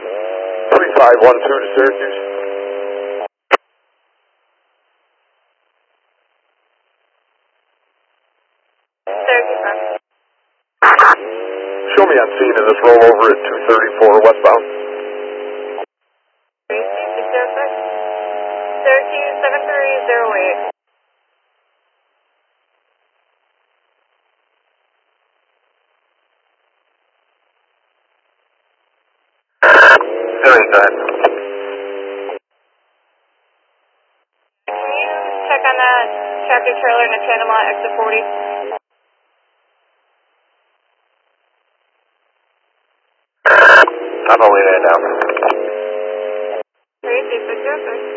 3512 to Syracuse. Syracuse. Show me on scene in this rollover at 234 westbound. 3606. Syracuse 7308. Very good. Can you check on that tractor trailer in a tandem lot exit 40? I'm only there now. 3606.